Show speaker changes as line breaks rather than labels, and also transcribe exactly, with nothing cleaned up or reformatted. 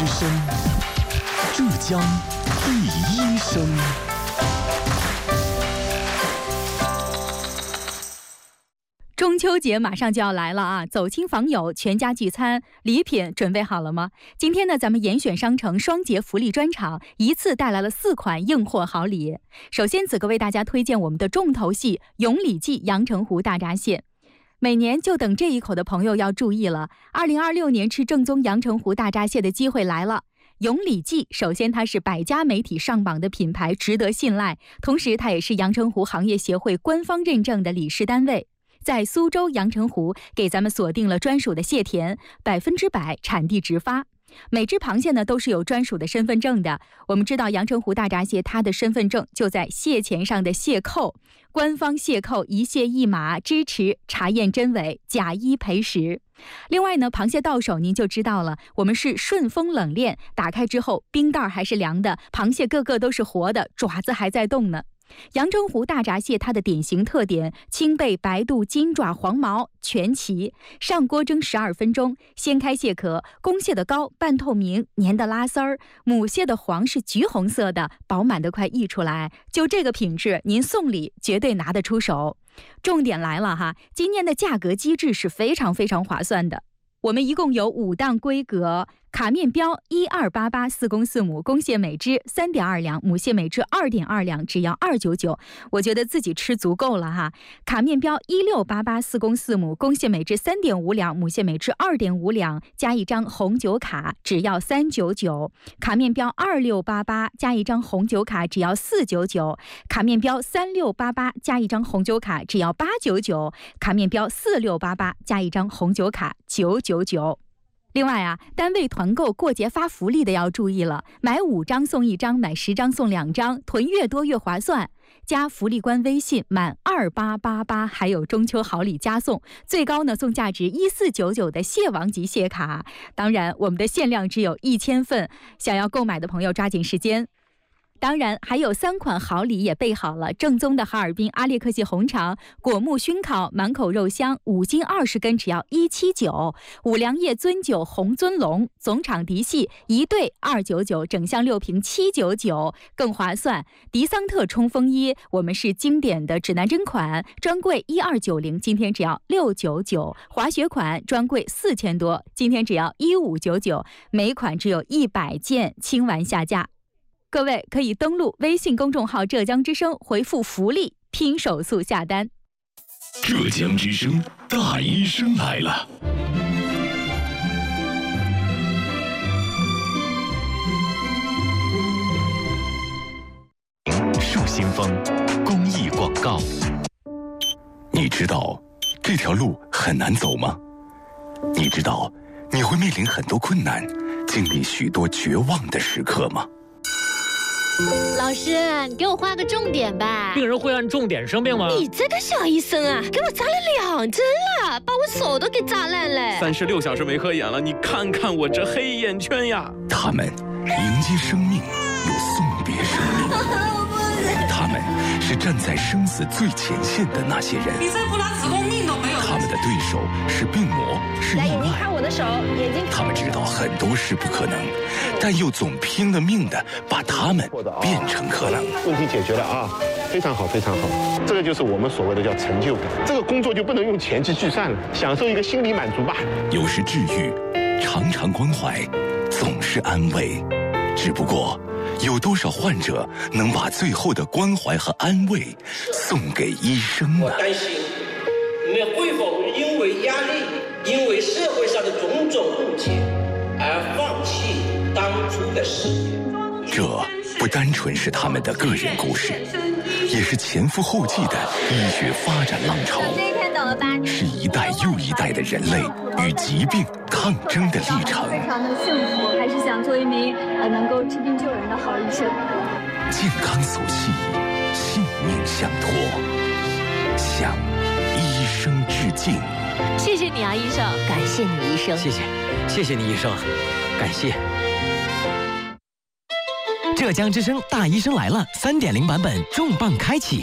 之声，浙江第一声。
中秋节马上就要来了啊！走亲访友，全家聚餐，礼品准备好了吗？今天呢，咱们严选商城双节福利专场，一次带来了四款硬货好礼。首先，子哥为大家推荐我们的重头戏——永礼记阳澄湖大闸蟹。每年就等这一口的朋友要注意了，二零二六年吃正宗阳澄湖大闸蟹的机会来了。永礼记首先它是百家媒体上榜的品牌，值得信赖，同时它也是阳澄湖行业协会官方认证的理事单位。在苏州阳澄湖给咱们锁定了专属的蟹田，百分之百产地直发。每只螃蟹呢都是有专属的身份证的。我们知道阳澄湖大闸蟹它的身份证就在蟹钳上的蟹扣，官方蟹扣一蟹一码，支持查验真伪，假一赔十。另外呢，螃蟹到手您就知道了，我们是顺丰冷链，打开之后冰袋还是凉的，螃蟹个个都是活的，爪子还在动呢。阳澄湖大闸蟹它的典型特点：青背、白肚、金爪、黄毛全齐。上锅蒸十二分钟，掀开蟹壳，公蟹的膏半透明，黏的拉丝儿；母蟹的黄是橘红色的，饱满的快溢出来。就这个品质，您送礼绝对拿得出手。重点来了哈，今年的价格机制是非常非常划算的。我们一共有五档规格，卡面标一二八八四公四母，公蟹每只三点二两，母蟹每只二点二两，只要二九九，我觉得自己吃足够了哈。卡面标一六八八四公四母，公蟹每只三点五两，母蟹每只二点五两，加一张红酒卡，只要三九九。卡面标二六八八加一张红酒卡，只要四九九。卡面标三六八八加一张红酒卡，只要八九九。卡面标四六八八加一张红酒卡，九九九。另外啊，单位团购过节发福利的要注意了，买五张送一张，买十张送两张，囤越多越划算。加福利官微信满二八八八，还有中秋好礼加送，最高呢送价值一四九九的蟹王级蟹卡。当然，我们的限量只有一千份，想要购买的朋友抓紧时间。当然还有三款好礼也备好了，正宗的哈尔滨阿列克蟹红肠，果木熏烤，满口肉香，五斤二十根只要一七九。五粮液尊酒红尊龙，总场嫡系一对二九九，整箱六瓶七九九，更划算。迪桑特冲锋衣，我们是经典的指南针款，专柜一二九零，今天只要六九九。滑雪款专柜四千多，今天只要一五九九，每款只有一百件，清完下架。各位可以登录微信公众号浙江之声，回复福利拼手速下单。
浙江之声大医生来了。树新风公益广告。你知道这条路很难走吗？你知道你会面临很多困难，经历许多绝望的时刻吗？
老师，你给我画个重点吧。
病人会按重点生病吗？
你这个小医生啊，给我扎了两针了，把我手都给扎烂了。
三十六小时没合眼了，你看看我这黑眼圈呀。
他们迎接生命，又送别生命。他们是站在生死最前线的那些人。
你再不拿子宫命都没有。
他们的对手是病魔，是意外。
来，眼睛看我的手，眼睛。
他们知道很多事不可能，但又总拼了命的把他们变成可能。
问题解决了啊，非常好，非常好。这个就是我们所谓的叫成就感。这个工作就不能用钱去计算了，享受一个心理满足吧。
有时治愈，常常关怀，总是安慰。只不过，有多少患者能把最后的关怀和安慰送给医生呢？
我担心你们会否因为压力，因为社会上的种种误解而放弃当初的事业。
这不单纯是他们的个人故事，也是前赴后继的医学发展浪潮，是一代又一代的人类与疾病抗争的历程。
非常的幸福，还是想做一名呃能够治病救人的好医生。
健康所系，性命相托，向医生致敬。
谢谢你啊，医生，感谢你，医生。
谢谢，谢谢你，医生，感谢。
浙江之声大医生来了 三点零 版本重磅开启，